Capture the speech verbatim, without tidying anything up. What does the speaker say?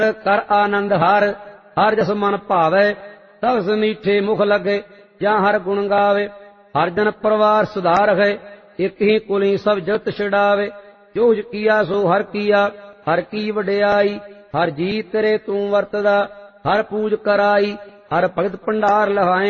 कर आनंद हर हर जस मन भावै तवस मीठे मुख लगे ਜਾਂ हर गुण गावे हर जन परिवार सुधार है एक ही कुली सब जगत छिड़ावे जो किया सो हर किया हर की वडियाई हर जी तेरे तू वरतदा हर पूज कराई हर भगत भंडार लहाए